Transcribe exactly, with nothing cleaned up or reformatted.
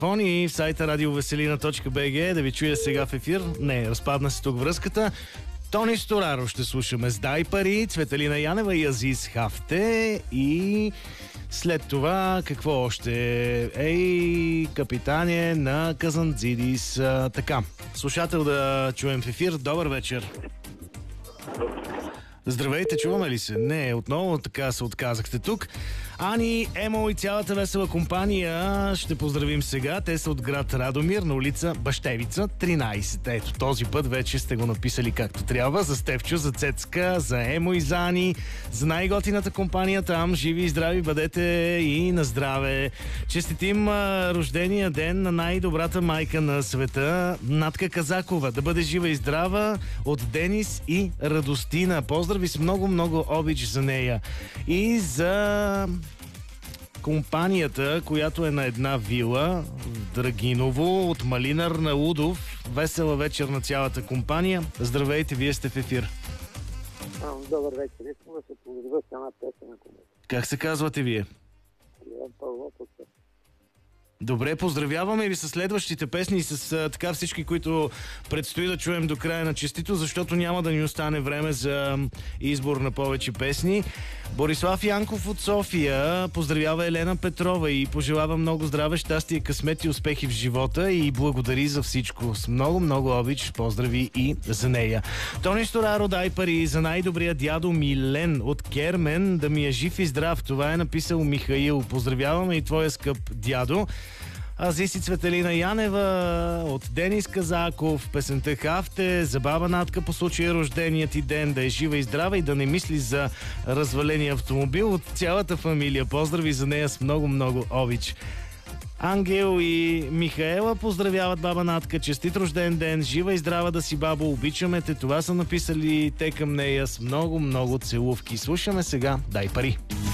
Пони в сайта радиовеселина точка би джи да ви чуя сега в ефир. Не, разпадна се тук връзката. Тони Стораро ще слушаме с Дай пари, Цветелина Янева и Азиз Хафте и след това какво още? Ей, капитане на Казанзидис. А, така, слушател да чуем в ефир. Добър вечер. Здравейте, чуваме ли се? Не, отново така се отказахте тук. Ани, Емо и цялата весела компания ще поздравим сега. Те са от град Радомир на улица Бащевица, тринайсет. Ето, този път вече сте го написали както трябва. За Стефчо, за Цецка, за Емо и за Ани, за най-готината компания там. Живи и здрави бъдете и на здраве. Честитим а, рождения ден на най-добрата майка на света, Натка Казакова. Да бъде жива и здрава от Денис и Радостина. Поздрави с много-много обич за нея. И за компанията, която е на една вила в Драгиново, от Малинар на Удов. Весела вечер на цялата компания. Здравейте, вие сте в ефир. Добър вечер. Искам да се поздравя с една песен на комедия. Как се казвате вие? Иван Павлов от София. Добре, поздравяваме ви с следващите песни и с а, така всички, които предстои да чуем до края на честито, защото няма да ни остане време за избор на повече песни. Борислав Янков от София поздравява Елена Петрова и пожелава много здраве, щастие, късмет и успехи в живота и благодари за всичко. С много-много обич, поздрави и за нея. Тони Стораро, дай пари за най-добрия дядо Милен от Кермен, да ми е жив и здрав. Това е написал Михаил. Поздравяваме и твоя скъп дядо. Азис и Цветелина Янева от Денис Казаков, песента Хафте, за баба Натка по случая рожденият ти ден, да е жива и здрава и да не мисли за разваления автомобил от цялата фамилия. Поздрави за нея с много-много обич. Ангел и Михаела поздравяват баба Натка. Честит рожден ден, жива и здрава да си, бабо, обичаме те. Това са написали те към нея с много-много целувки. Слушаме сега Дай пари.